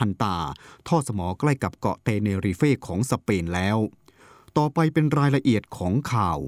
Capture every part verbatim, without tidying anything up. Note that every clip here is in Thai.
ฮันตาท่อสมอใกล้กับเกาะเตเนริเฟของสเปนแล้วต่อไปเป็นรายละเอียดของข่า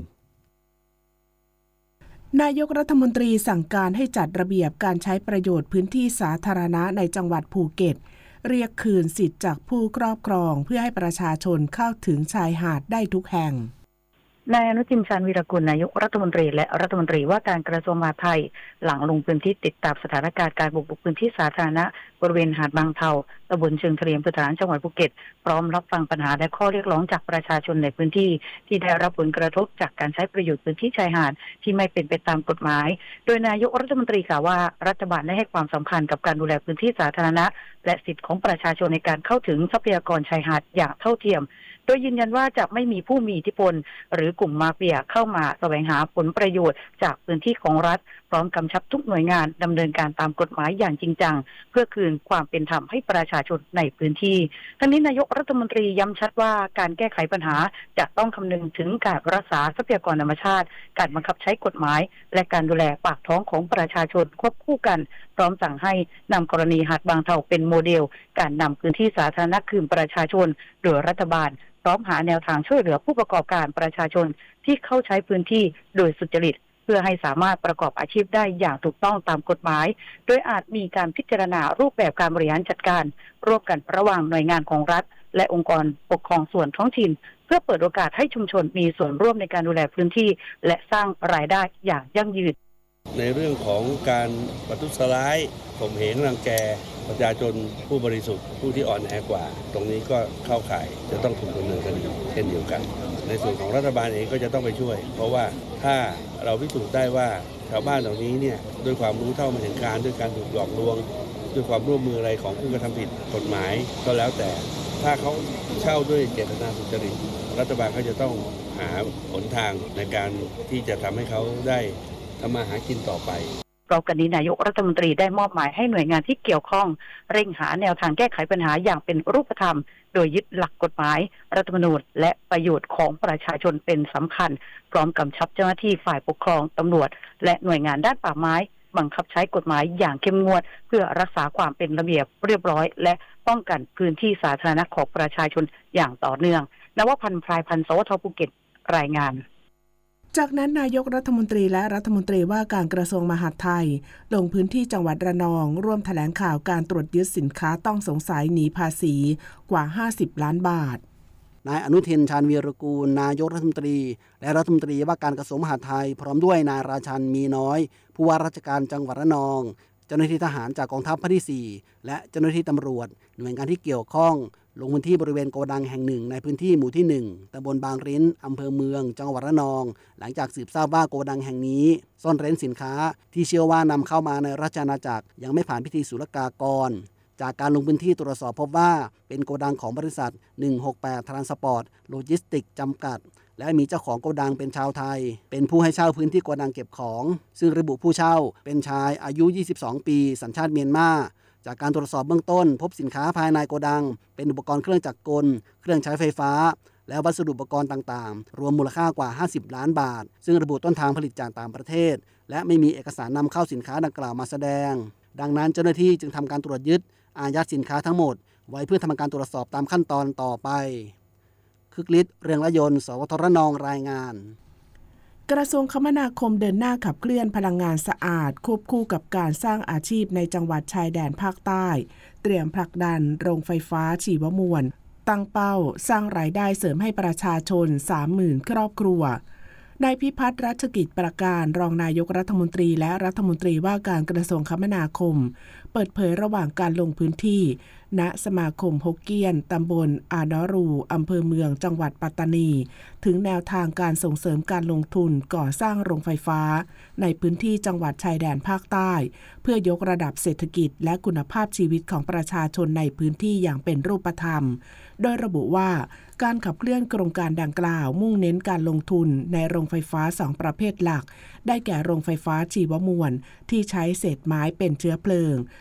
วนายกรัฐมนตรีสั่งการให้จัดระเบียบการใช้ประโยชน์พื้นที่สาธารณะในจังหวัดภูเก็ตเรียกคืนสิทธิ์จากผู้ครอบครองเพื่อให้ประชาชนเข้าถึงชายหาดได้ทุกแห่งนายอนุทินชาญวีรกุลนายกรัฐมนตรีและรัฐมนตรีว่าการกระทรวงมหาดไทยหลังลงพื้นที่ติดตามสถานการณ์การบุกรุกพื้นที่สาธารณะบริเวณหาดบางเทาตำบลเชิงทะเลอำเภอถลางจังหวัดภูเก็ตพร้อมรับฟังปัญหาและข้อเรียกร้องจากประชาชนในพื้นที่ที่ได้รับผลกระทบจากการใช้ประโยชน์พื้นที่ชายหาดที่ไม่เป็นไปตามกฎหมายโดยนายกรัฐมนตรีกล่าวว่ารัฐบาลได้ให้ความสำคัญกับการดูแลพื้นที่สาธารณะและสิทธิของประชาชนในการเข้าถึงทรัพยากรชายหาดอย่างเท่าเทียมโดยยืนยันว่าจะไม่มีผู้มีอิทธิพลหรือกลุ่มมาเฟียเข้ามาแสวงหาผลประโยชน์จากพื้นที่ของรัฐพร้อมกำชับทุกหน่วยงานดำเนินการตามกฎหมายอย่างจริงจังเพื่อคืนความเป็นธรรมให้ประชาชนในพื้นที่ทั้งนี้นายกรัฐมนตรีย้ำชัดว่าการแก้ไขปัญหาจะต้องคำนึงถึงการรักษาทรัพยากรธรรมชาติการบังคับใช้กฎหมายและการดูแลปากท้องของประชาชนควบคู่กันพร้อมสั่งให้นำกรณีหาดบางเทาเป็นโมเดลการนำพื้นที่สาธารณะคืนประชาชนโดยรัฐบาลพร้อมหาแนวทางช่วยเหลือผู้ประกอบการประชาชนที่เข้าใช้พื้นที่โดยสุจริตเพื่อให้สามารถประกอบอาชีพได้อย่างถูกต้องตามกฎหมายโดยอาจมีการพิจารณารูปแบบการบริหารจัดการร่วมกันระหว่างหน่วยงานของรัฐและองค์กรปกครองส่วนท้องถิ่นเพื่อเปิดโอกาสให้ชุมชนมีส่วนร่วมในการดูแลพื้นที่และสร้างรายได้อย่างยั่งยืนในเรื่องของการประทุษร้ายข่มเหงรังแกประชาชนผู้บริสุทธิ์ผู้ที่อ่อนแอกว่าตรงนี้ก็เข้าข่ายจะต้องถูกดำเนินคดีเช่นเดียวกันในส่วนของรัฐบาลเองก็จะต้องไปช่วยเพราะว่าถ้าเราพิสูจน์ได้ว่าชาวบ้านเหล่านี้เนี่ยด้วยความรู้เท่าไม่ถึงการด้วยการถูกหลอกลวงด้วยความร่วมมืออะไรของผู้กระทำผิดกฎหมายก็แล้วแต่ถ้าเขาเช่าด้วยเจตนาสุจริตรัฐบาลก็จะต้องหาหนทางในการที่จะทำให้เขาได้ทำมาหากินต่อไปพร้อมกันนี้นายกรัฐมนตรีได้มอบหมายให้หน่วยงานที่เกี่ยวข้องเร่งหาแนวทางแก้ไขปัญหาอย่างเป็นรูปธรรมโดยยึดหลักกฎหมายรัฐธรรมนูญและประโยชน์ของประชาชนเป็นสำคัญพร้อมกำชับเจ้าหน้าที่ฝ่ายปกครองตำรวจและหน่วยงานด้านป่าไม้บังคับใช้กฎหมายอย่างเข้มงวดเพื่อรักษาความเป็นระเบียบเรียบร้อยและป้องกันพื้นที่สาธารณะของประชาชนอย่างต่อเนื่องนวพันธ์พลายพันธ์สวทภูเก็ตรายงานจากนั้นนายกรัฐมนตรีและรัฐมนตรีว่าการกระทรวงมหาดไทยลงพื้นที่จังหวัดระนองร่วมแถลงข่าวการตรวจยึดสินค้าต้องสงสัยหนีภาษีกว่าห้าสิบล้านบาทนายอนุทินชาญวีรกูลนายกรัฐมนตรีและรัฐมนตรีว่าการกระทรวงมหาดไทยพร้อมด้วยนายราชันมีน้อยผู้ว่าราชการจังหวัดระนองเจ้าหน้าที่ทหารจากกองทัพภาคที่สี่และเจ้าหน้าที่ตำรวจหน่วยงานที่เกี่ยวข้องลงพื้นที่บริเวณโกดังแห่งหนึ่งในพื้นที่หมู่ที่หนึ่งตำบลบางริ้นอำเภอเมืองจังหวัดระนองหลังจากสืบทราบว่าโกดังแห่งนี้ซ่อนเร้นสินค้าที่เชื่อว่านำเข้ามาในราชอาณาจักรยังไม่ผ่านพิธีศุลกากรจากการลงพื้นที่ตรวจสอบพบว่าเป็นโกดังของบริษัทหนึ่งหกแปด Transport Logistics จำกัดและมีเจ้าของโกดังเป็นชาวไทยเป็นผู้ให้เช่าพื้นที่โกดังเก็บของซึ่งระบุผู้เช่าเป็นชายอายุยี่สิบสองปีสัญชาติเมียนมาจากการตรวจสอบเบื้องต้นพบสินค้าภายในโกดังเป็นอุปกรณ์เครื่องจักรกลเครื่องใช้ไฟฟ้าและวัสดุอุปกรณ์ต่างๆรวมมูลค่ากว่าห้าสิบล้านบาทซึ่งระบุต้นทางผลิตจากต่างประเทศและไม่มีเอกสารนำเข้าสินค้าดังกล่าวมาแสดงดังนั้นเจ้าหน้าที่จึงทำการตรวจยึดอายัดสินค้าทั้งหมดไว้เพื่อทำการตรวจสอบตามขั้นตอนต่อไปคึกฤทธิ์เรืองละยนต์สวทรนองรายงานกระทรวงคมนาคมเดินหน้าขับเคลื่อนพลังงานสะอาดควบคู่กับการสร้างอาชีพในจังหวัดชายแดนภาคใต้เตรียมผลักดันโรงไฟฟ้าชีวมวลตั้งเป้าสร้างรายได้เสริมให้ประชาชน สามหมื่น ครอบครัวนายพิพัฒน์รัชกิจประการรองนายกรัฐมนตรีและรัฐมนตรีว่าการกระทรวงคมนาคมเปิดเผยระหว่างการลงพื้นที่ณสมาคมฮกเกี้ยนตำบลอานอรูอำเภอเมืองจังหวัดปัตตานีถึงแนวทางการส่งเสริมการลงทุนก่อสร้างโรงไฟฟ้าในพื้นที่จังหวัดชายแดนภาคใต้เพื่อยกระดับเศรษฐกิจและคุณภาพชีวิตของประชาชนในพื้นที่อย่างเป็นรูปธรรมโดยระบุว่าการขับเคลื่อนโครงการดังกล่าวมุ่งเน้นการลงทุนในโรงไฟฟ้าสองประเภทหลักได้แก่โรงไฟฟ้าชีวมวลที่ใช้เศษไม้เป็นเชื้อเพลิง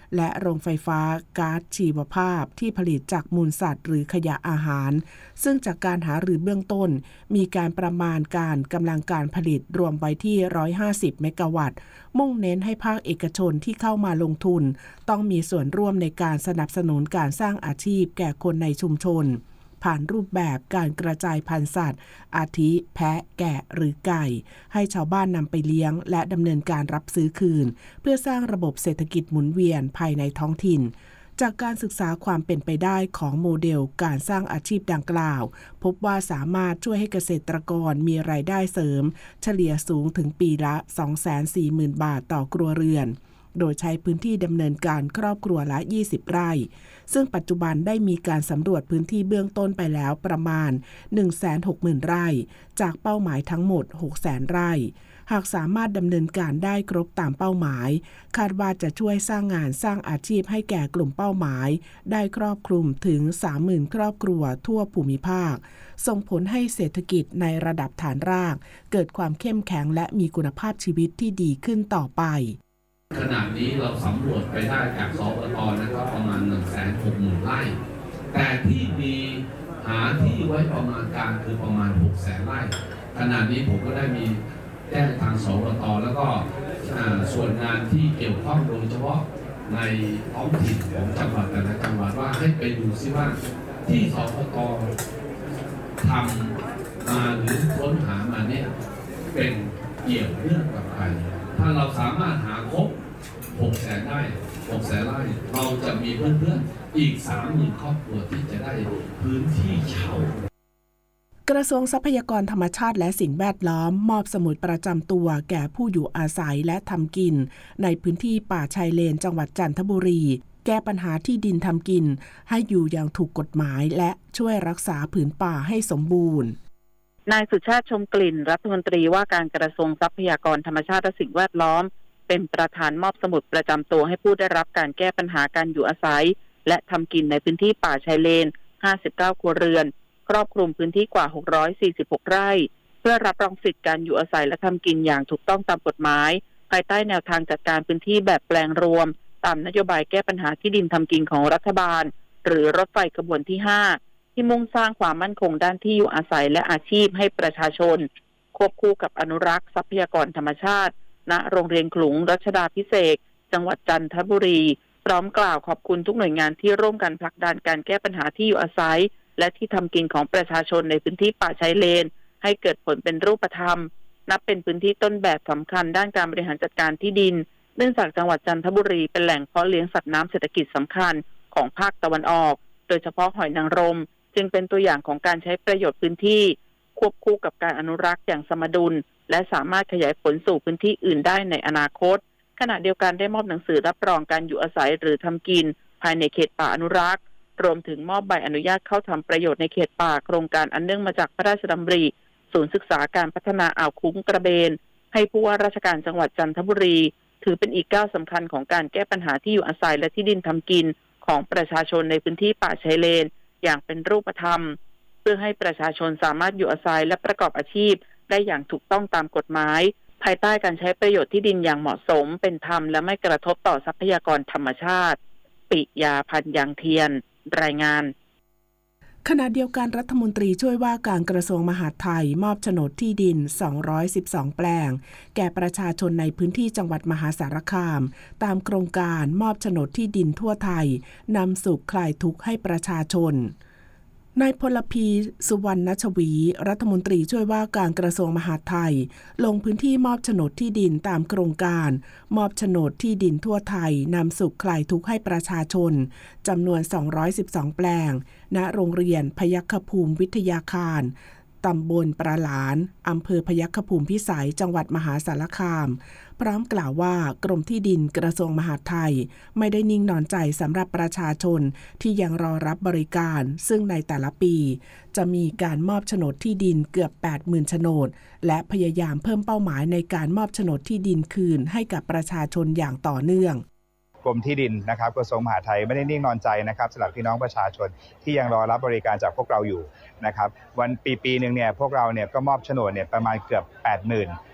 และโรงไฟฟ้าก๊าซชีวภาพที่ผลิตจากมูลสัตว์หรือขยะอาหารซึ่งจากการหารือเบื้องต้นมีการประมาณการกำลังการผลิตรวมไว้ที่หนึ่งร้อยห้าสิบเมกะวัตต์มุ่งเน้นให้ภาคเอกชนที่เข้ามาลงทุนต้องมีส่วนร่วมในการสนับสนุนการสร้างอาชีพแก่คนในชุมชนผ่านรูปแบบการกระจายพันธุ์สัตว์อาทิแพะแกะหรือไก่ให้ชาวบ้านนำไปเลี้ยงและดำเนินการรับซื้อคืนเพื่อสร้างระบบเศรษฐกิจหมุนเวียนภายในท้องถิ่นจากการศึกษาความเป็นไปได้ของโมเดลการสร้างอาชีพดังกล่าวพบว่าสามารถช่วยให้เกษตรกรมีรายได้เสริมเฉลี่ยสูงถึงปีละ สองแสนสี่หมื่น บาทต่อครัวเรือนโดยใช้พื้นที่ดำเนินการครอบครัวละยี่สิบไร่ซึ่งปัจจุบันได้มีการสำรวจพื้นที่เบื้องต้นไปแล้วประมาณ หนึ่งแสนหกหมื่น ไร่จากเป้าหมายทั้งหมด หกแสน ไร่หากสามารถดำเนินการได้ครบตามเป้าหมายคาดว่าจะช่วยสร้างงานสร้างอาชีพให้แก่กลุ่มเป้าหมายได้ครอบคลุมถึง สามหมื่น ครอบครัวทั่วภูมิภาคส่งผลให้เศรษฐกิจในระดับฐานรากเกิดความเข้มแข็งและมีคุณภาพชีวิตที่ดีขึ้นต่อไปขณะนี้เราสำรวจไปได้จากสปต.นะครับประมาณ หนึ่งแสนหกหมื่น ไร่แต่ที่มีหาที่ไว้ประมาณการคือประมาณ หกแสน ไร่ขณะนี้ผมก็ได้มีแจ้งทางสปต.แล้วก็ส่วนงานที่เกี่ยวข้องโดยเฉพาะในท้องถิ่นของจังหวัดแต่ละจังหวัดว่าให้ไปดูซิว่าที่สปต.ทำมาหรือค้นหามาเนี่ยเป็นเกี่ยวเนื่องกับใครถ้าเราสามารถหาครบหกแสนได้หกแสนไร่เราจะมีเพื่อนๆอีก สามหมื่น ครอบครัวที่จะได้พื้นที่เช่ากระทรวงทรัพยากรธรรมชาติและสิ่งแวดล้อมมอบสมุดประจำตัวแก่ผู้อยู่อาศัยและทำกินในพื้นที่ป่าชายเลนจังหวัดจันทบุรีแก้ปัญหาที่ดินทำกินให้อยู่อย่างถูกกฎหมายและช่วยรักษาผืนป่าให้สมบูรณ์นายสุชาติชมกลิ่นรัฐมนตรีว่าการกระทรวงทรัพยากรธรรมชาติและสิ่งแวดล้อมเป็นประธานมอบสมุดประจำตัวให้ผู้ได้รับการแก้ปัญหาการอยู่อาศัยและทำกินในพื้นที่ป่าชายเลนห้าสิบเก้าครัวเรือนครอบคลุมพื้นที่กว่าหกร้อยสี่สิบหกไร่เพื่อรับรองสิทธิการอยู่อาศัยและทำกินอย่างถูกต้องตามกฎหมายภายใต้แนวทางจัดการพื้นที่แบบแปลงรวมตามนโยบายแก้ปัญหาที่ดินทำกินของรัฐบาลหรือรถไฟขบวนที่ห้าที่มุ่งสร้างความมั่นคงด้านที่อยู่อาศัยและอาชีพให้ประชาชนควบคู่กับอนุรักษ์ทรัพยากรธรรมชาติณโรงเรียนขลุงรัชดาภิเษกจังหวัดจันทบุรีพร้อมกล่าวขอบคุณทุกหน่วยงานที่ร่วมกันผลักดันการแก้ปัญหาที่อยู่อาศัยและที่ทำกินของประชาชนในพื้นที่ป่าชายเลนให้เกิดผลเป็นรูปธรรมนับเป็นพื้นที่ต้นแบบสำคัญด้านการบริหารจัดการที่ดินเนื่องจากจังหวัดจันทบุรีเป็นแหล่งเพาะเลี้ยงสัตว์น้ำเศรษฐกิจสำคัญของภาคตะวันออกโดยเฉพาะหอยนางรมจึงเป็นตัวอย่างของการใช้ประโยชน์พื้นที่ควบคู่กับการอนุรักษ์อย่างสมดุลและสามารถขยายผลสู่พื้นที่อื่นได้ในอนาคตขณะเดียวกันได้มอบหนังสือรับรองการอยู่อาศัยหรือทำกินภายในเขตป่าอนุรักษ์รวมถึงมอบใบอนุญาตเข้าทำประโยชน์ในเขตป่าโครงการอันเนื่องมาจากพระราชดำริศูนย์ศึกษาการพัฒนาอ่าวคุ้งกระเบนให้ผู้ว่าราชการจังหวัดจันทบุรีถือเป็นอีกก้าวสำคัญของการแก้ปัญหาที่อยู่อาศัยและที่ดินทำกินของประชาชนในพื้นที่ป่าชายเลนอย่างเป็นรูปธรรมเพื่อให้ประชาชนสามารถอยู่อาศัยและประกอบอาชีพได้อย่างถูกต้องตามกฎหมายภายใต้การใช้ประโยชน์ที่ดินอย่างเหมาะสมเป็นธรรมและไม่กระทบต่อทรัพยากรธรรมชาติปิยาพันธ์ยางเทียนรายงานขณะเดียวกันรัฐมนตรีช่วยว่าการกระทรวงมหาดไทยมอบโฉนดที่ดินสองร้อยสิบสองแปลงแก่ประชาชนในพื้นที่จังหวัดมหาสารคามตามโครงการมอบโฉนดที่ดินทั่วไทยนำสุขคลายทุกข์ให้ประชาชนนายพลพีสุวรรณชวีรัฐมนตรีช่วยว่าการกระทรวงมหาดไทยลงพื้นที่มอบโฉนดที่ดินตามโครงการมอบโฉนดที่ดินทั่วไทยนำสุขคลายทุกข์ให้ประชาชนจำนวนสองร้อยสิบสองแปลงณโรงเรียนพยัคฆภูมิวิทยาคารตำบลปราหลานอำเภอพยัคฆภูมิพิสัยจังหวัดมหาสารคามพร้อมกล่าวว่ากรมที่ดินกระทรวงมหาดไทยไม่ได้นิ่งนอนใจสำหรับประชาชนที่ยังรอรับบริการซึ่งในแต่ละปีจะมีการมอบโฉนดที่ดินเกือบ แปดหมื่น โฉนดและพยายามเพิ่มเป้าหมายในการมอบโฉนดที่ดินคืนให้กับประชาชนอย่างต่อเนื่องกรมที่ดินนะครับกระทรวงมหาดไทยไม่ได้นิ่งนอนใจนะครับสำหรับพี่น้องประชาชนที่ยังรอรับบริการจากพวกเราอยู่นะครับวันปีปีนึงเนี่ยพวกเราเนี่ยก็มอบโฉนดเนี่ยประมาณเกือบ แปดหมื่น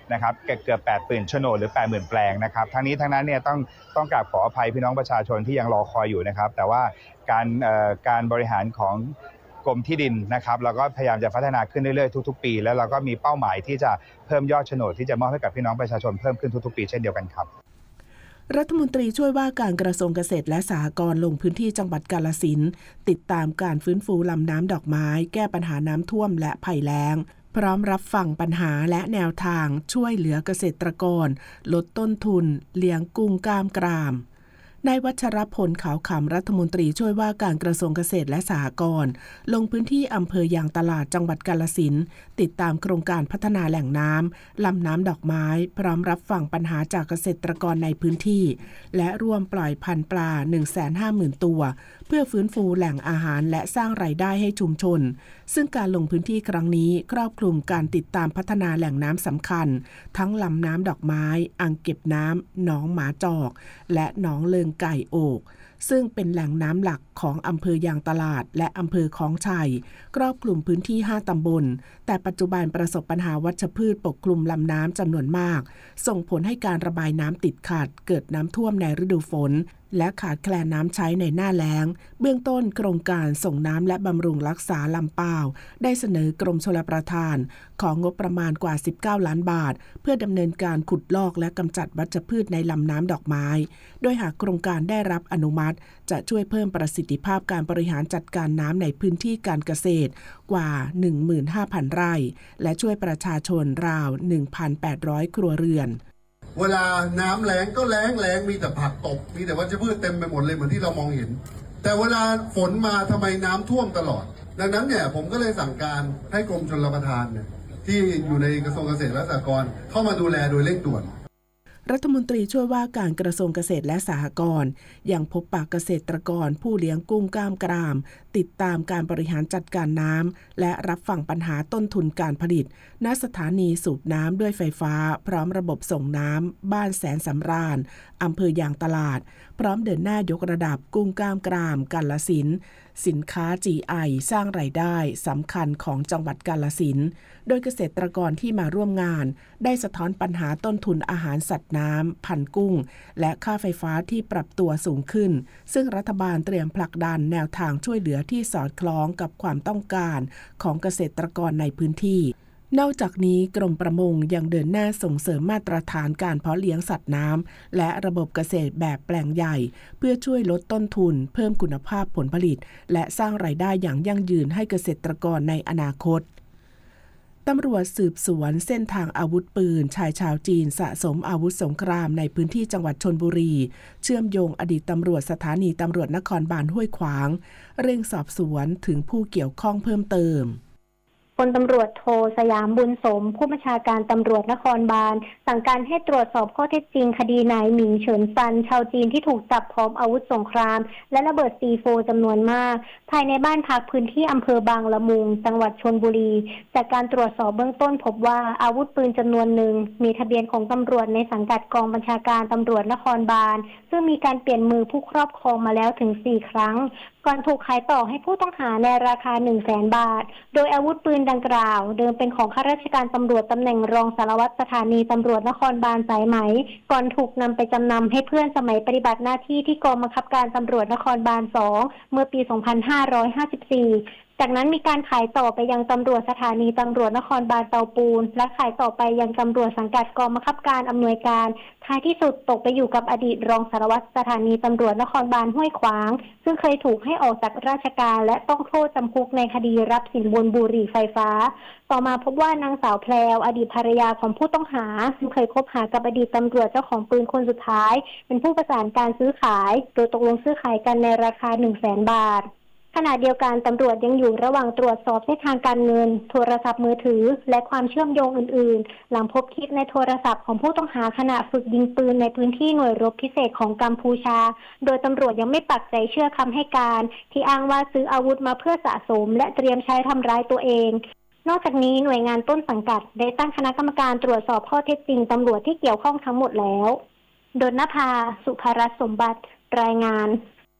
นะครับเกือบแปดหมื่นโฉนดหรือ แปดหมื่น แปลงนะครับทั้งนี้ทั้งนั้นเนี่ยต้องต้องกราบขออภัยพี่น้องประชาชนที่ยังรอคอยอยู่นะครับแต่ว่าการเอ่อการบริหารของกรมที่ดินนะครับเราก็พยายามจะพัฒนาขึ้นเรื่อยๆทุกๆปีแล้วเราก็มีเป้าหมายที่จะเพิ่มยอดโฉนดที่จะมอบให้กับพี่น้องประชาชนเพิ่มขึ้นทุกๆปีเช่นเดียวกันครับรัฐมนตรีช่วยว่าการกระทรวงเกษตรและสหกรณ์ลงพื้นที่จังหวัดกาฬสินธุ์ติดตามการฟื้นฟูลำน้ำดอกไม้แก้ปัญหาน้ำท่วมและภัยแล้งพร้อมรับฟังปัญหาและแนวทางช่วยเหลือเกษตรกรลดต้นทุนเลี้ยงกุ้งกล้ามกรามนายวัชรพลขาวขำรัฐมนตรีช่วยว่าการกระทรวงเกษตรและสหกรณ์ลงพื้นที่อำเภอยางตลาดจังหวัดกาฬสินธุ์ติดตามโครงการพัฒนาแหล่งน้ำลำน้ำดอกไม้พร้อมรับฟังปัญหาจากเกษตรกรในพื้นที่และร่วมปล่อยพันธุ์ปลา หนึ่งแสนห้าหมื่น ตัวเพื่อฟื้นฟูแหล่งอาหารและสร้างรายได้ให้ชุมชนซึ่งการลงพื้นที่ครั้งนี้ครอบคลุมการติดตามพัฒนาแหล่งน้ำสำคัญทั้งลำน้ำดอกไม้อ่างเก็บน้ำหนองหมาจอกและหนองเลิงไก่โอกซึ่งเป็นแหล่งน้ำหลักของอำเภอยางตลาดและอำเภอคลองชัยครอบคลุมพื้นที่ห้าตำบลแต่ปัจจุบันประสบปัญหาวัชพืชปกคลุมลำน้ำจำนวนมากส่งผลให้การระบายน้ำติดขัดเกิดน้ำท่วมในฤดูฝนและขาดแคลนน้ำใช้ในหน้าแล้งเบื้องต้นโครงการส่งน้ำและบำรุงรักษาลำเปล่าได้เสนอกรมชลประทานของงบประมาณกว่าสิบเก้าล้านบาทเพื่อดำเนินการขุดลอกและกำจัดวัชพืชในลำน้ำดอกไม้โดยหากโครงการได้รับอนุมัติจะช่วยเพิ่มประสิทธิภาพการบริหารจัดการน้ำในพื้นที่การเกษตรกว่า หนึ่งหมื่นห้าพัน ไร่และช่วยประชาชนราว หนึ่งพันแปดร้อย ครัวเรือนเวลาน้ำแล้งก็แล้งแล้งมีแต่ผักตกมีแต่วัชพืชเต็มไปหมดเลยเหมือนที่เรามองเห็นแต่เวลาฝนมาทำไมน้ำท่วมตลอดดังนั้นเนี่ยผมก็เลยสั่งการให้กรมชลประทานเนี่ยที่อยู่ในกระทรวงเกษตรและสหกรณ์เข้ามาดูแลโดยเร่งด่วนรัฐมนตรีช่วยว่าการกระทรวงเกษตรและสหกรณ์ยังพบปะเกษตรกรผู้เลี้ยงกุ้งกล้ามกรามติดตามการบริหารจัดการน้ำและรับฟังปัญหาต้นทุนการผลิตณสถานีสูบน้ำด้วยไฟฟ้าพร้อมระบบส่งน้ำบ้านแสนสำราญอำเภอยางตลาดพร้อมเดินหน้ายกระดับกุ้งกล้ามกรามกาฬสินธุ์สินค้า จี ไอ สร้างรายได้สำคัญของจังหวัดกาฬสินธุ์โดยเกษตรกรที่มาร่วมงานได้สะท้อนปัญหาต้นทุนอาหารสัตว์น้ำพันธุ์กุ้งและค่าไฟฟ้าที่ปรับตัวสูงขึ้นซึ่งรัฐบาลเตรียมผลักดันแนวทางช่วยเหลือที่สอดคล้องกับความต้องการของเกษตรกรในพื้นที่นอกจากนี้กรมประมงยังเดินหน้าส่งเสริมมาตรฐานการเพาะเลี้ยงสัตว์น้ำและระบบเกษตรแบบแปลงใหญ่เพื่อช่วยลดต้นทุนเพิ่มคุณภาพผลผลิตและสร้างรายได้อย่างยั่งยืนให้เกษตรกรในอนาคตตำรวจสืบสวนเส้นทางอาวุธปืนชายชาวจีนสะสมอาวุธสงครามในพื้นที่จังหวัดชลบุรีเชื่อมโยงอดีตตำรวจสถานีตำรวจนครบาลห้วยขวางเร่งสอบสวนถึงผู้เกี่ยวข้องเพิ่มเติมพลตำรวจโทสยามบุญสมผู้บัญชาการตำรวจนครบาลสั่งการให้ตรวจสอบข้อเท็จจริงคดีนายหมิงเฉินซันชาวจีนที่ถูกจับพร้อมอาวุธสงครามและระเบิด ซี โฟร์ จำนวนมากภายในบ้านพักพื้นที่อำเภอบางละมุงจังหวัดชลบุรีจากการตรวจสอบเบื้องต้นพบว่าอาวุธปืนจำนวนหนึ่งมีทะเบียนของตำรวจในสังกัดกองบัญชาการตำรวจนครบาลซึ่งมีการเปลี่ยนมือผู้ครอบครองมาแล้วถึงสี่ครั้งก่อนถูกขายต่อให้ผู้ต้องหาในราคา หนึ่งแสน บาทโดยอาวุธปืนดังกล่าวเดิมเป็นของข้าราชการตำรวจตำแหน่งรองสารวัตรสถานีตำรวจนครบาลสายไหมก่อนถูกนำไปจำนำให้เพื่อนสมัยปฏิบัติหน้าที่ที่กองบังคับการตำรวจนครบาลสองเมื่อปี สองพันห้าร้อยห้าสิบสี่จากนั้นมีการขายต่อไปยังตำรวจสถานีตำรวจนครบาลเตาปูนและขายต่อไปยังตำรวจสังกัดกองบังคับการอำนวยการท้ายที่สุดตกไปอยู่กับอดีตรองสารวัตรสถานีตำรวจนครบาลห้วยขวางซึ่งเคยถูกให้ออกจากราชการและต้องโทษจำคุกในคดีรับสินบนบุหรี่ไฟฟ้าต่อมาพบว่านางสาวแพรวอดีตภรรยาของผู้ต้องหาซึ่งเคยคบหากับอดีตตำรวจเจ้าของปืนคนสุดท้ายเป็นผู้ประสานการซื้อขายโดยตกลงซื้อขายกันในราคา หนึ่งแสน บาทขณะเดียวกันตำรวจยังอยู่ระหว่างตรวจสอบเส้นทางการเงินโทรศัพท์มือถือและความเชื่อมโยงอื่นๆหลังพบคลิปในโทรศัพท์ของผู้ต้องหาขณะฝึกยิงปืนในพื้นที่หน่วยรบพิเศษของกัมพูชาโดยตำรวจยังไม่ปักใจเชื่อคำให้การที่อ้างว่าซื้ออาวุธมาเพื่อสะสมและเตรียมใช้ทำร้ายตัวเองนอกจากนี้หน่วยงานต้นสังกัดได้ตั้งคณะกรรมการตรวจสอบข้อเท็จจริงตำรวจที่เกี่ยวข้องทั้งหมดแล้วดลนภา สุภรัตน์สมบัติรายงาน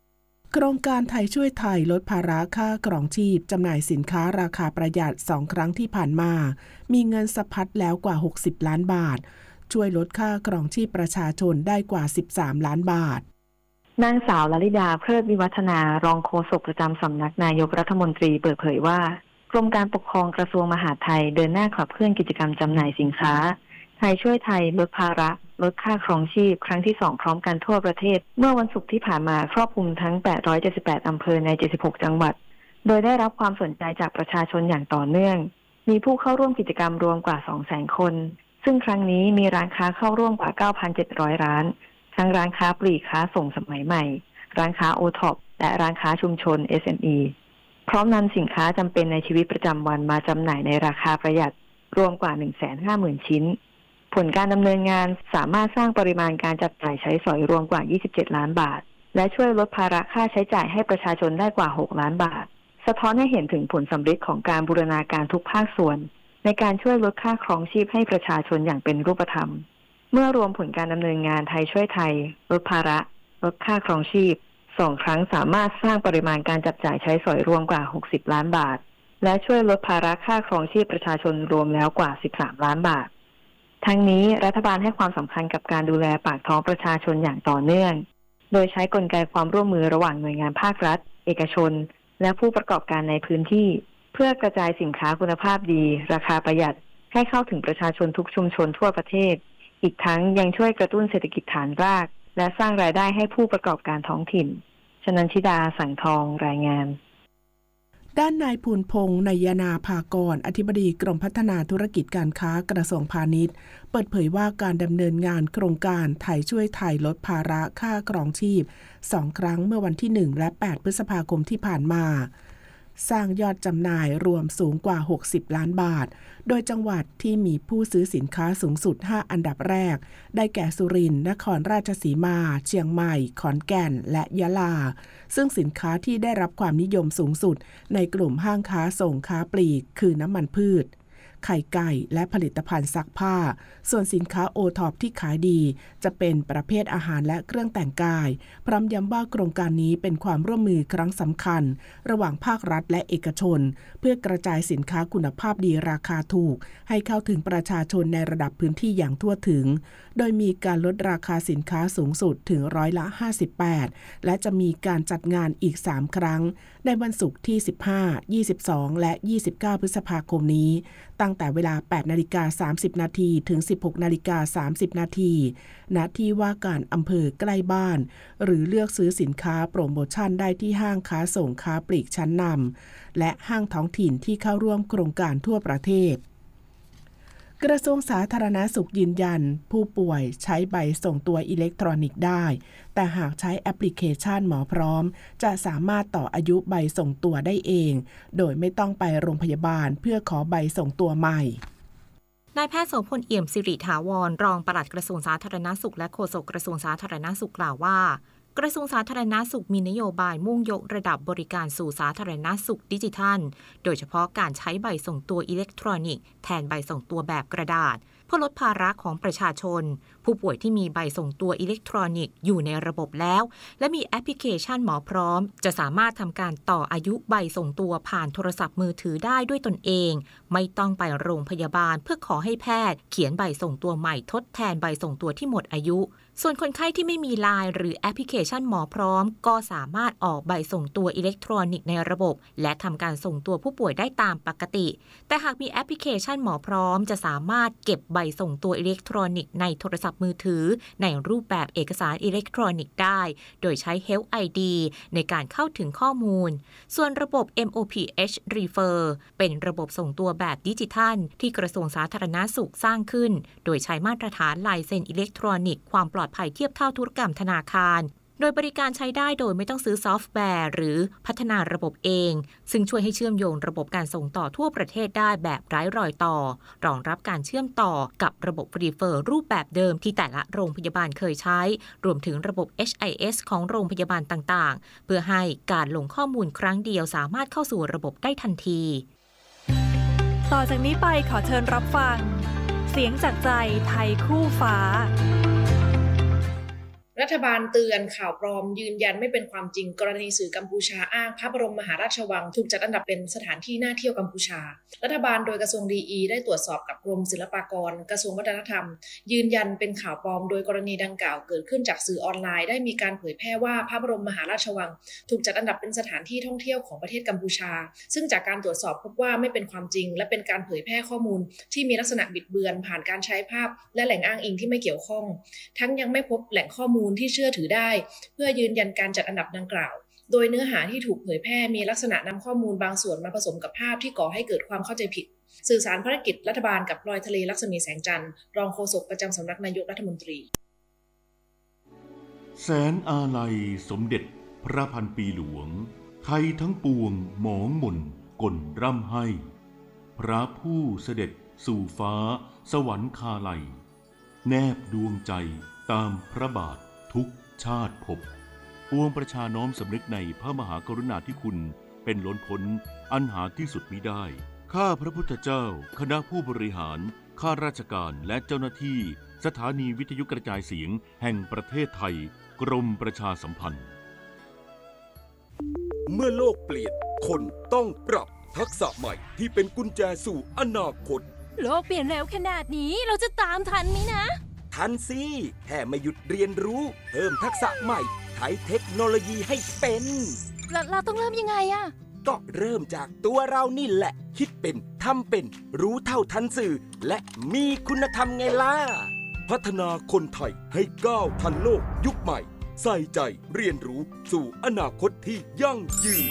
โครงการไทยช่วยไทยลดภาระค่ากล่องชีพจำหน่ายสินค้าราคาประหยัดสองครั้งที่ผ่านมามีเงินสะพัดแล้วกว่าหกสิบล้านบาทช่วยลดค่ากล่องชีพประชาชนได้กว่าสิบสามล้านบาทนางสาวลลิดาเพลิดวิวัฒนารองโฆษกประจำสำนักนายกรัฐมนตรีเปิดเผยว่ากรมการปกครองกระทรวงมหาดไทยเดินหน้าขับเคลื่อนกิจกรรมจำหน่ายสินค้าไทยช่วยไทยลดภาระลดค่าครองชีพครั้งที่สองพร้อมกันทั่วประเทศเมื่อวันศุกร์ที่ผ่านมาครอบคลุมทั้งแปดร้อยเจ็ดสิบแปดอำเภอในเจ็ดสิบหกจังหวัดโดยได้รับความสนใจจากประชาชนอย่างต่อเนื่องมีผู้เข้าร่วมกิจกรรมรวมกว่า สองแสน คนซึ่งครั้งนี้มีร้านค้าเข้าร่วมกว่า เก้าพันเจ็ดร้อย ร้านทั้งร้านค้าปลีกค้าส่งสมัยใหม่ร้านค้า โอ ท็อป และร้านค้าชุมชน เอส เอ็ม อี พร้อมนำสินค้าจำเป็นในชีวิตประจำวันมาจำหน่ายในราคาประหยัดรวมกว่า หนึ่งแสนห้าหมื่น ชิ้นผลการดำเนินงานสามารถสร้างปริมาณการจับจ่ายใช้สอยรวมกว่ายี่สิบเจ็ดล้านบาทและช่วยลดภาระค่าใช้จ่ายให้ประชาชนได้กว่าหกล้านบาทสะท้อนให้เห็นถึงผลสำเร็จของการบูรณาการทุกภาคส่วนในการช่วยลดค่าครองชีพให้ประชาชนอย่างเป็นรูปธรรมเมื่อรวมผลการดำเนินงานไทยช่วยไทยลดภาระลดค่าครองชีพสองครั้งสามารถสร้างปริมาณการจับจ่ายใช้สอยรวมกว่าหกสิบล้านบาทและช่วยลดภาระค่าครองชีพประชาชนรวมแล้วกว่าสิบสามล้านบาททั้งนี้รัฐบาลให้ความสำคัญกับการดูแลปากท้องประชาชนอย่างต่อเนื่องโดยใช้กลไกความร่วมมือระหว่างหน่วยงานภาครัฐเอกชนและผู้ประกอบการในพื้นที่เพื่อกระจายสินค้าคุณภาพดีราคาประหยัดให้เข้าถึงประชาชนทุกชุมชนทั่วประเทศอีกทั้งยังช่วยกระตุ้นเศรษฐกิจฐานรากและสร้างรายได้ให้ผู้ประกอบการท้องถิ่นชนันชิดาสังทองรายงานด้านนายภูลพงษ์นายนาภากรอธิบดีกรมพัฒนาธุรกิจการค้ากระทรวงพาณิชย์เปิดเผยว่าการดำเนินงานโครงการไทยช่วยไทยลดภาระค่าครองชีพสองครั้งเมื่อวันที่หนึ่งและแปดพฤษภาคมที่ผ่านมาสร้างยอดจำหน่ายรวมสูงกว่าหกสิบล้านบาทโดยจังหวัดที่มีผู้ซื้อสินค้าสูงสุดห้าอันดับแรกได้แก่สุรินทร์นครราชสีมาเชียงใหม่ขอนแก่นและยะลาซึ่งสินค้าที่ได้รับความนิยมสูงสุดในกลุ่มห้างค้าส่งค้าปลีกคือน้ำมันพืชไข่ไก่และผลิตภัณฑ์ซักผ้าส่วนสินค้าโอท็อปที่ขายดีจะเป็นประเภทอาหารและเครื่องแต่งกายพร้อมย้ำว่าโครงการนี้เป็นความร่วมมือครั้งสำคัญระหว่างภาครัฐและเอกชนเพื่อกระจายสินค้าคุณภาพดีราคาถูกให้เข้าถึงประชาชนในระดับพื้นที่อย่างทั่วถึงโดยมีการลดราคาสินค้าสูงสุดถึงร้อยละห้าสิบแปดและจะมีการจัดงานอีกสามครั้งในวันศุกร์ที่สิบห้า ยี่สิบสองและยี่สิบเก้าพฤษภาคมนี้ตั้งแต่เวลา แปดนาฬิกาสามสิบนาทีถึง สิบหกนาฬิกาสามสิบนาทีณที่ว่าการอำเภอใกล้บ้านหรือเลือกซื้อสินค้าโปรโมชั่นได้ที่ห้างค้าส่งค้าปลีกชั้นนำและห้างท้องถิ่นที่เข้าร่วมโครงการทั่วประเทศกระทรวงสาธารณสุขยืนยันผู้ป่วยใช้ใบส่งตัวอิเล็กทรอนิกส์ได้แต่หากใช้แอปพลิเคชันหมอพร้อมจะสามารถต่ออายุใบส่งตัวได้เองโดยไม่ต้องไปโรงพยาบาลเพื่อขอใบส่งตัวใหม่นายแพทย์โสพลเอี่ยมสิริถาวรรองปลัดกระทรวงสาธารณสุขและโฆษกกระทรวงสาธารณสุขกล่าวว่ากระทรวงสาธารณสุขมีนโยบายมุ่งยกระดับบริการสู่สาธารณสุขดิจิทัลโดยเฉพาะการใช้ใบส่งตัวอิเล็กทรอนิกส์แทนใบส่งตัวแบบกระดาษเพื่อลดภาระของประชาชนผู้ป่วยที่มีใบส่งตัวอิเล็กทรอนิกส์อยู่ในระบบแล้วและมีแอปพลิเคชันหมอพร้อมจะสามารถทำการต่ออายุใบส่งตัวผ่านโทรศัพท์มือถือได้ด้วยตนเองไม่ต้องไปโรงพยาบาลเพื่อขอให้แพทย์เขียนใบส่งตัวใหม่ทดแทนใบส่งตัวที่หมดอายุส่วนคนไข้ที่ไม่มี ไลน์ หรือแอปพลิเคชันหมอพร้อมก็สามารถออกใบส่งตัวอิเล็กทรอนิกส์ในระบบและทำการส่งตัวผู้ป่วยได้ตามปกติแต่หากมีแอปพลิเคชันหมอพร้อมจะสามารถเก็บใบส่งตัวอิเล็กทรอนิกส์ในโทรศัพท์มือถือในรูปแบบเอกสารอิเล็กทรอนิกส์ได้โดยใช้ Health ไอ ดี ในการเข้าถึงข้อมูลส่วนระบบ เอ็ม โอ พี เอช Refer เป็นระบบส่งตัวแบบดิจิทัลที่กระทรวงสาธารณสุขสร้างขึ้นโดยใช้มาตรฐานลายเซ็นอิเล็กทรอนิกส์ความปลอดภัยเทียบเท่าธุรกรรมธนาคารโดยบริการใช้ได้โดยไม่ต้องซื้อซอฟต์แวร์หรือพัฒนาระบบเองซึ่งช่วยให้เชื่อมโยงระบบการส่งต่อทั่วประเทศได้แบบไร้รอยต่อรองรับการเชื่อมต่อกับระบบรีเฟอร์รูปแบบเดิมที่แต่ละโรงพยาบาลเคยใช้รวมถึงระบบ เอช ไอ เอส ของโรงพยาบาลต่างๆเพื่อให้การลงข้อมูลครั้งเดียวสามารถเข้าสู่ระบบได้ทันทีต่อจากนี้ไปขอเชิญรับฟังเสียงจากใจไทยคู่ฟ้ารัฐบาลเตือนข่าวปลอมยืนยันไม่เป็นความจริงกรณีสื่อกัมพูชาอ้างพระบรมมหาราชวังถูกจัดอันดับเป็นสถานที่น่าเที่ยวกัมพูชารัฐบาลโดยกระทรวงดีอีได้ตรวจสอบกับกรมศิลปากรกระทรวงวัฒนธรรมยืนยันเป็นข่าวปลอมโดยกรณีดังกล่าวเกิดขึ้นจากสื่อออนไลน์ได้มีการเผยแพร่ว่าพระบรมมหาราชวังถูกจัดอันดับเป็นสถานที่ท่องเที่ยวของประเทศกัมพูชาซึ่งจากการตรวจสอบพบว่าไม่เป็นความจริงและเป็นการเผยแพร่ข้อมูลที่มีลักษณะบิดเบือนผ่านการใช้ภาพและแหล่งอ้างอิงที่ไม่เกี่ยวข้องทั้งยังไม่พบแหล่งข้อมูลที่เชื่อถือได้เพื่อยืนยันการจัดอันดับดังกล่าวโดยเนื้อหาที่ถูกเผยแพร่มีลักษณะนำข้อมูลบางส่วนมาผสมกับภาพที่ก่อให้เกิดความเข้าใจผิดสื่อสารภารกิจรัฐบาลกับพลอยทะเลลักษมีแสงจันทร์รองโฆษกประจำสำนักนายกรัฐมนตรีแสนอาลัยสมเด็จพระพันปีหลวงไทยทั้งปวงหมองหม่นก่นร่ำให้พระผู้เสด็จสู่ฟ้าสวรรคาลัยแนบดวงใจตามพระบาททุกชาติภพปวงประชาน้อมสำนึกในพระมหากรุณาธิคุณเป็นล้นพ้นอันหาที่สุดมิได้ข้าพระพุทธเจ้าคณะผู้บริหารข้าราชการและเจ้าหน้าที่สถานีวิทยุกระจายเสียงแห่งประเทศไทยกรมประชาสัมพันธ์เมื่อโลกเปลี่ยนคนต้องปรับทักษะใหม่ที่เป็นกุญแจสู่อนาคตโลกเปลี่ยนเร็วขนาดนี้เราจะตามทันไหมนะทันสิแค่ไม่หยุดเรียนรู้เพิ่มทักษะใหม่ใช้เทคโนโลยีให้เป็นเราเราต้องเริ่มยังไงอะก็เริ่มจากตัวเรานี่แหละคิดเป็นทำเป็นรู้เท่าทันสื่อและมีคุณธรรมไงล่ะพัฒนาคนไทยให้ก้าวทันโลกยุคใหม่ใส่ใจเรียนรู้สู่อนาคตที่ยั่งยืน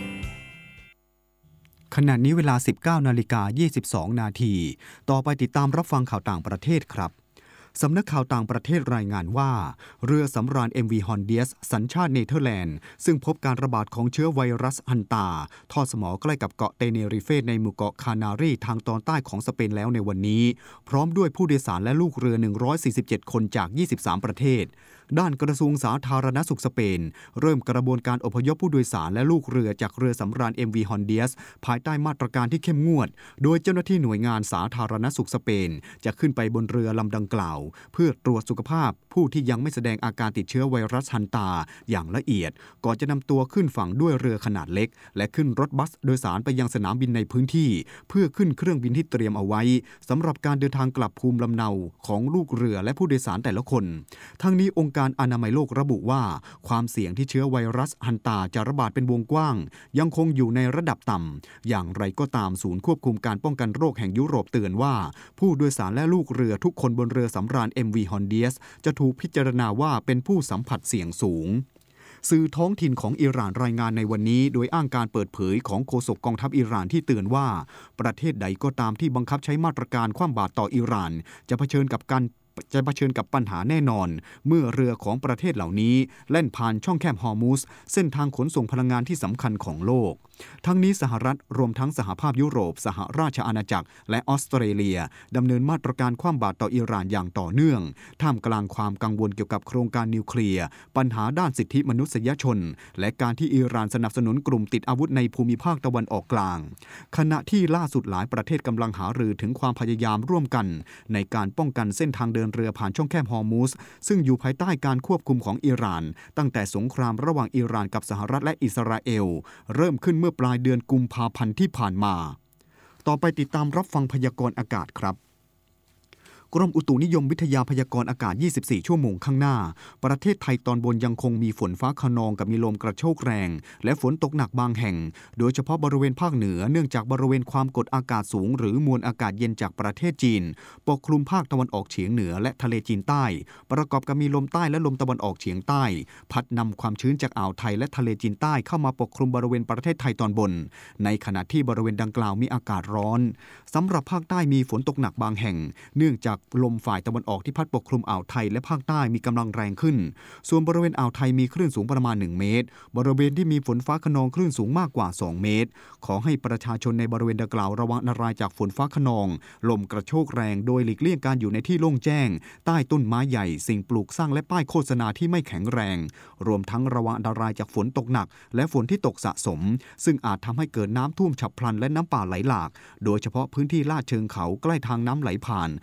ขณะนี้เวลา สิบเก้านาฬิกายี่สิบสองนาทีต่อไปติดตามรับฟังข่าวต่างประเทศครับสำนักข่าวต่างประเทศรายงานว่าเรือสำราญ เอ็ม วี Hondius สัญชาติเนเธอร์แลนด์ซึ่งพบการระบาดของเชื้อไวรัสฮันตาทอดสมอใกล้กับเกาะเตเนริเฟในหมู่เกาะคานารีทางตอนใต้ของสเปนแล้วในวันนี้พร้อมด้วยผู้โดยสารและลูกเรือหนึ่งร้อยสี่สิบเจ็ดคนจากยี่สิบสามประเทศด้านกระทรวงสาธารณสุขสเปนเริ่มกระบวนการอพยพผู้โดยสารและลูกเรือจากเรือสำราญ เอ็ม วี Hondius ภายใต้มาตรการที่เข้มงวดโดยเจ้าหน้าที่หน่วยงานสาธารณสุขสเปนจะขึ้นไปบนเรือลำดังกล่าวเพื่อตรวจสุขภาพผู้ที่ยังไม่แสดงอาการติดเชื้อไวรัสฮันตาอย่างละเอียดก่อนจะนำตัวขึ้นฝั่งด้วยเรือขนาดเล็กและขึ้นรถบัสโดยสารไปยังสนามบินในพื้นที่เพื่อขึ้นเครื่องบินที่เตรียมเอาไว้สำหรับการเดินทางกลับภูมิลำเนาของลูกเรือและผู้โดยสารแต่ละคนทั้งนี้องค์การอนามัยโลกระบุว่าความเสี่ยงที่เชื้อไวรัสฮันตาจะระบาดเป็นวงกว้างยังคงอยู่ในระดับต่ำอย่างไรก็ตามศูนย์ควบคุมการป้องกันโรคแห่งยุโรปเตือนว่าผู้โดยสารและลูกเรือทุกคนบนเรือสำราญ เอ็ม วี Hondius จะถูกพิจารณาว่าเป็นผู้สัมผัสเสี่ยงสูงสื่อท้องถิ่นของอิหร่านรายงานในวันนี้โดยอ้างการเปิดเผยของโฆษกกองทัพอิหร่านที่เตือนว่าประเทศใดก็ตามที่บังคับใช้มาตรการคว่ำบาตรต่ออิหร่านจะเผชิญกับการจะเผชิญกับปัญหาแน่นอนเมื่อเรือของประเทศเหล่านี้แล่นผ่านช่องแคบฮอร์มุสเส้นทางขนส่งพลังงานที่สำคัญของโลกทั้งนี้สหรัฐรวมทั้งสหภาพยุโรปสหราชอาณาจักรและออสเตรเลียดำเนินมาตรการคว่ำบาตรต่ออิหร่านอย่างต่อเนื่องท่ามกลางความกังวลเกี่ยวกับโครงการนิวเคลียร์ปัญหาด้านสิทธิมนุษยชนและการที่อิหร่านสนับสนุนกลุ่มติดอาวุธในภูมิภาคตะวันออกกลางขณะที่ล่าสุดหลายประเทศกำลังหารือถึงความพยายามร่วมกันในการป้องกันเส้นทางเดินเรือผ่านช่องแคบฮอร์มุสซึ่งอยู่ภายใต้การควบคุมของอิหร่านตั้งแต่สงครามระหว่างอิหร่านกับสหรัฐและอิสราเอลเริ่มขึ้นเมื่อปลายเดือนกุมภาพันธ์ที่ผ่านมาต่อไปติดตามรับฟังพยากรณ์อากาศครับกรมอุตุนิยมวิทยาพยากรณ์อากาศยี่สิบสี่ชั่วโมงข้างหน้าประเทศไทยตอนบนยังคงมีฝนฟ้าคะนองกับมีลมกระโชกแรงและฝนตกหนักบางแห่งโดยเฉพาะบริเวณภาคเหนือเนื่องจากบริเวณความกดอากาศสูงหรือมวลอากาศเย็นจากประเทศจีนปกคลุมภาคตะวันออกเฉียงเหนือและทะเลจีนใต้ประกอบกับมีลมใต้และลมตะวันออกเฉียงใต้พัดนำความชื้นจากอ่าวไทยและทะเลจีนใต้เข้ามาปกคลุมบริเวณประเทศไทยตอนบนในขณะที่บริเวณดังกล่าวมีอากาศร้อนสำหรับภาคใต้มีฝนตกหนักบางแห่งเนื่องจากลมฝ่ายตะวันออกที่พัดปกคลุมอ่าวไทยและภาคใต้มีกำลังแรงขึ้นส่วนบริเวณอ่าวไทยมีคลื่นสูงประมาณหนึ่งเมตรบริเวณที่มีฝนฟ้าคะนองคลื่นสูงมากกว่าสองเมตรขอให้ประชาชนในบริเวณดังกล่าวระวังอันตรายจากฝนฟ้าคะนองลมกระโชกแรงโดยหลีกเลี่ยงการอยู่ในที่โล่งแจ้งใต้ต้นไม้ใหญ่สิ่งปลูกสร้างและป้ายโฆษณาที่ไม่แข็งแรงรวมทั้งระวังอันตรายจากฝนตกหนักและฝนที่ตกสะสมซึ่งอาจทำให้เกิดน้ำท่วมฉับพลันและน้ำป่าไหลหลากโดยเฉพาะพื้นที่ลาดเชิงเขาใกล้ทางน้ำไหลผ่านและพื้น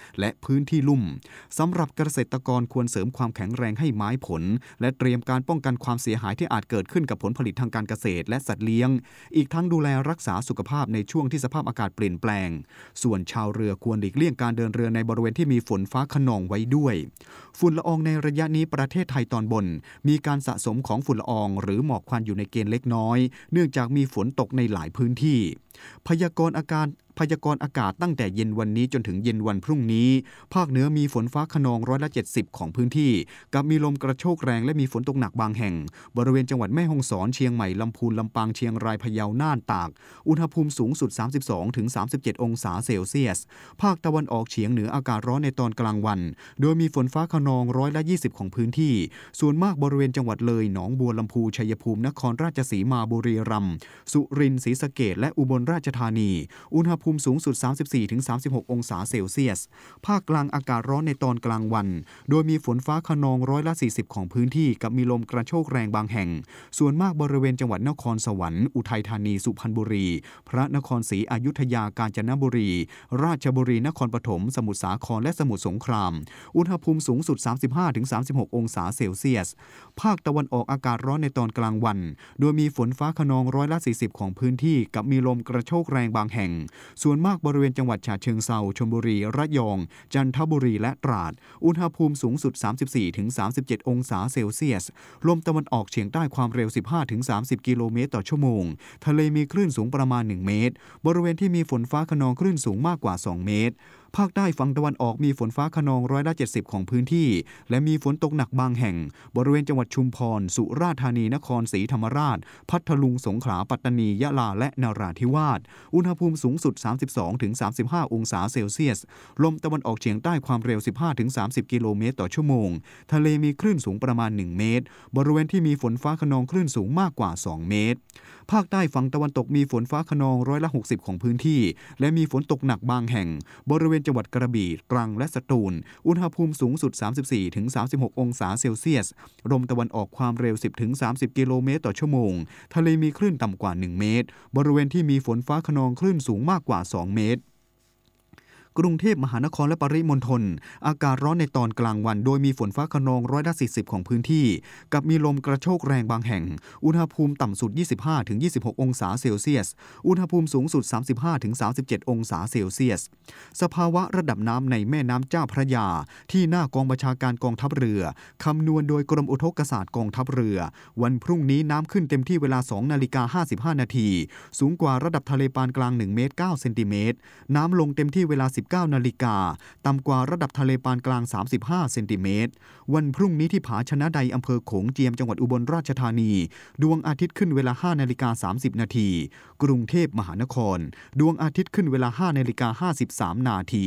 พื้นที่ลุ่มสำหรับเกษตรกรควรเสริมความแข็งแรงให้ไม้ผลและเตรียมการป้องกันความเสียหายที่อาจเกิดขึ้นกับผลผลิตทางการเกษตรและสัตว์เลี้ยงอีกทั้งดูแลรักษาสุขภาพในช่วงที่สภาพอากาศเปลี่ยนแปลงส่วนชาวเรือควรหลีกเลี่ยงการเดินเรือในบริเวณที่มีฝนฟ้าคะนองไว้ด้วยฝุ่นละอองในระยะนี้ประเทศไทยตอนบนมีการสะสมของฝุ่นละอองหรือหมอกควันอยู่ในเกณฑ์เล็กน้อยเนื่องจากมีฝนตกในหลายพื้นที่พยากรณ์อากาศพยากรณ์อากาศตั้งแต่เย็นวันนี้จนถึงเย็นวันพรุ่งนี้ภาคเหนือมีฝนฟ้าคะนองร้อยละเจ็ดสิบของพื้นที่กับมีลมกระโชกแรงและมีฝนตกหนักบางแห่งบริเวณจังหวัดแม่ฮ่องสอนเชียงใหม่ลำพูนลำปางเชียงรายพะเยาน่านตากอุณหภูมิสูงสุด สามสิบสองถึงสามสิบเจ็ด องศาเซลเซียสภาคตะวันออกเฉียงเหนืออากาศร้อนในตอนกลางวันโดยมีฝนฟ้าคะนองร้อยละยี่สิบของพื้นที่ส่วนมากบริเวณจังหวัดเลยหนองบัวลำพูชัยภูมินครราชสีมาบุรีรัมย์สุรินทร์ศรีสะเกษและอุบลราชธานีอุณหภูมิสูงสุดสามสิบสี่ถึงสามสิบหก องศาเซลเซียสภาคกลางอากาศร้อนในตอนกลางวันโดยมีฝนฟ้าคะนองร้อยละสี่สิบของพื้นที่กับมีลมกระโชกแรงบางแห่งส่วนมากบริเวณจังหวัดนครสวรรค์อุทัยธานีสุพรรณบุรีพระนครศรีอยุธยากาญจนบุรีราชบุรีนครปฐมสมุทรสาครและสมุทรสงครามอุณหภูมิสูงสุด สามสิบห้าถึงสามสิบหก องศาเซลเซียสภาคตะวันออกอากาศร้อนในตอนกลางวันโดยมีฝนฟ้าคะนองร้อยละสี่สิบของพื้นที่กับมีลมกระโชกแรงบางแห่งส่วนมากบริเวณจังหวัดฉะเชิงเทราชลบุรีระยองจันทบุรีและตราดอุณหภูมิสูงสุด สามสิบสี่ถึงสามสิบเจ็ด องศาเซลเซียสลมตะวันออกเฉียงใต้ความเร็ว สิบห้าถึงสามสิบ กิโลเมตรต่อชั่วโมงทะเลมีคลื่นสูงประมาณหนึ่งเมตรบริเวณที่มีฝนฟ้าคะนองคลื่นสูงมากกว่าสองเมตรภาคใต้ฝั่งตะวันออกมีฝนฟ้าคะนองร้อยละเจ็ดสิบของพื้นที่และมีฝนตกหนักบางแห่งบริเวณจังหวัดชุมพรสุราษฎร์ธานีนครศรีธรรมราชพัทลุงสงขลาปัตตานียะลาและนราธิวาสอุณหภูมิสูงสุด สามสิบสองถึงสามสิบห้า องศาเซลเซียสลมตะวันออกเฉียงใต้ความเร็ว สิบห้าถึงสามสิบ กิโลเมตรต่อชั่วโมงทะเลมีคลื่นสูงประมาณหนึ่งเมตรบริเวณที่มีฝนฟ้าคะนองคลื่นสูงมากกว่าสองเมตรภาคใต้ฝั่งตะวันตกมีฝนฟ้าคะนองร้อยละหกสิบของพื้นที่และมีฝนตกหนักบางแห่งบริเวณจังหวัดกระบี่ตรังและสตูลอุณหภูมิสูงสุด สามสิบสี่ถึงสามสิบหก องศาเซลเซียสลมตะวันออกความเร็ว สิบถึงสามสิบ กิโลเมตรต่อชั่วโมงทะเลมีคลื่นต่ำกว่าหนึ่งเมตรบริเวณที่มีฝนฟ้าคะนองคลื่นสูงมากกว่าสองเมตรกรุงเทพมหานครและปริมณฑลอากาศร้อนในตอนกลางวันโดยมีฝนฟ้าคะนองร้อยละสี่สิบของพื้นที่กับมีลมกระโชกแรงบางแห่งอุณหภูมิต่ำสุด ยี่สิบห้าถึงยี่สิบหก องศาเซลเซียสอุณหภูมิสูงสุด สามสิบห้าถึงสามสิบเจ็ด องศาเซลเซียสสภาวะระดับน้ำในแม่น้ำเจ้าพระยาที่หน้ากองบัญชาการกองทัพเรือคำนวณโดยกรมอุทกศาสตร์กองทัพเรือวันพรุ่งนี้น้ำขึ้นเต็มที่เวลา สองนาฬิกาห้าสิบห้า นาทีสูงกว่าระดับทะเลปานกลางหนึ่งเมตรเก้าเซนติเมตรน้ำลงเต็มที่เวลา สิบเก้านาฬิกาต่ำกว่าระดับทะเลปานกลางสามสิบห้าเซนติเมตรวันพรุ่งนี้ที่ผาชนะใดอำเภอโขงเจียมจังหวัดอุบลราชธานีดวงอาทิตย์ขึ้นเวลา ห้านาฬิกาสามสิบ นาทีกรุงเทพมหานครดวงอาทิตย์ขึ้นเวลา ห้านาฬิกาห้าสิบสาม นาที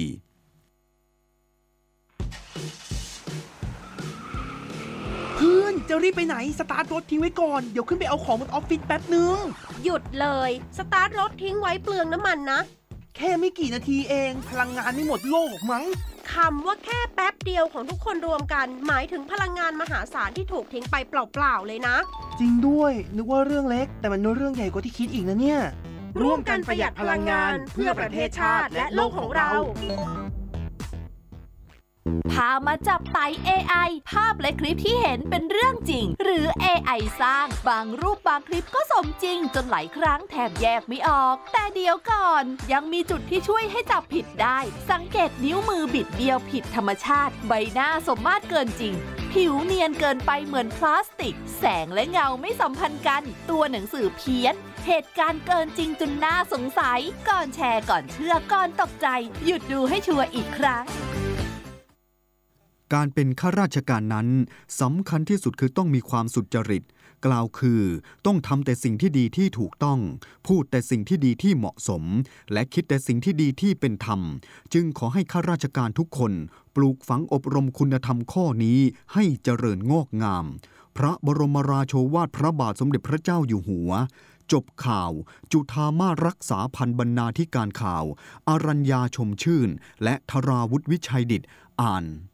เพื่อนจะรีบไปไหนสตาร์ทรถทิ้งไว้ก่อนเดี๋ยวขึ้นไปเอาของบนออฟฟิศแป๊บนึงหยุดเลยสตาร์ทรถทิ้งไว้เปลืองน้ำมันนะแค่ไม่กี่นาทีเองพลังงานไม่หมดโลกมั้งคำว่าแค่แป๊บเดียวของทุกคนรวมกันหมายถึงพลังงานมหาศาลที่ถูกทิ้งไปเปล่าๆเลยนะจริงด้วยนึกว่าเรื่องเล็กแต่มันเรื่องใหญ่กว่าที่คิดอีกนะเนี่ยร่วมกันประหยัดพลังงานเพื่อประเทศชาติและโลกของเราพามาจับไต่ เอ ไอ ภาพและคลิปที่เห็นเป็นเรื่องจริงหรือ เอ ไอ สร้างบางรูปบางคลิปก็สมจริงจนหลายครั้งแทบแยกไม่ออกแต่เดี๋ยวก่อนยังมีจุดที่ช่วยให้จับผิดได้สังเกตนิ้วมือบิดเบี้ยวผิดธรรมชาติใบหน้าสมมาตรเกินจริงผิวเนียนเกินไปเหมือนพลาสติกแสงและเงาไม่สัมพันธ์กันตัวหนังสือเพี้ยนเหตุการณ์เกินจริงจนน่าสงสัยก่อนแชร์ก่อนเชื่อก่อนตกใจหยุดดูให้ชัวร์อีกครั้งการเป็นข้าราชการนั้นสำคัญที่สุดคือต้องมีความสุจริตกล่าวคือต้องทำแต่สิ่งที่ดีที่ถูกต้องพูดแต่สิ่งที่ดีที่เหมาะสมและคิดแต่สิ่งที่ดีที่เป็นธรรมจึงขอให้ข้าราชการทุกคนปลูกฝังอบรมคุณธรรมข้อนี้ให้เจริญงอกงามพระบรมราโชวาทพระบาทสมเด็จพระเจ้าอยู่หัวจบข่าวจุฑามาสรักษาพันธ์บรรณาธิการข่าวอรัญญาชมชื่นและธราวุฒิวิชัยดิษฐ์อ่าน